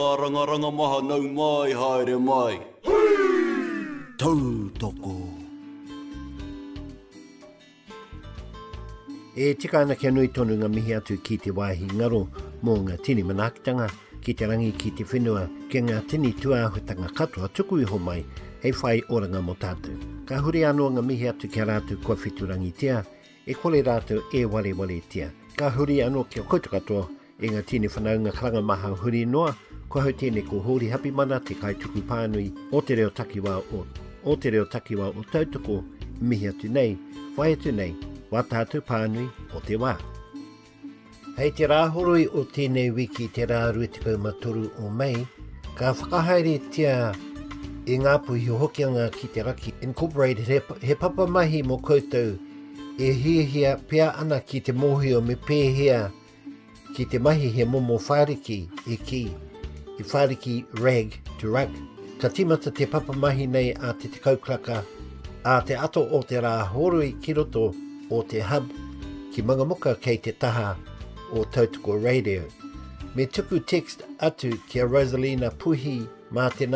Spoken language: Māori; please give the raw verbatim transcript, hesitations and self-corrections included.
Rangaranga maha nau mai haere mai. Tau toko. E tika ana kia nui tonu ngā mihi atu ki te wāhi ngaro mō ngā tini manakitanga ki te rangi ki te whenua ki ngā tini tuāhutanga katoa tuku iho mai hei whai oranga mo tātou. Ka huri anō ngā mihi atu kia rātou kua whiturangi tia e kore rātou e wale wale tia. Ka huri anō kia koutu katoa e ngā tini whanaunga karanga maha huri noa kua hau tēne ko hori hapi mana te kai tuku pānui o te reo takiwa o, o te reo takiwa o tautoko mihi atu nei, whai atu nei, wā tātou pānui o te wā. Hei te rāhoroi o tēnei wiki te rā ruetikau matoru o Mei, ka whakahaere tia e ngā puhi hokianga ki te raki Incorporated he, he papa mahi mo koutou e hiahia pia ana ki te mōhio me pēhea ki te mahi he momo whāriki e ki. I whāriki rag to rug. Ka timata te papa mahi nei a te te kaukraka a te ato o te rā horoi ki roto o te hub ki mangamoka kei te taha o Tautoko Radio. Me tuku text atu ki a Rosalina Puhi mā te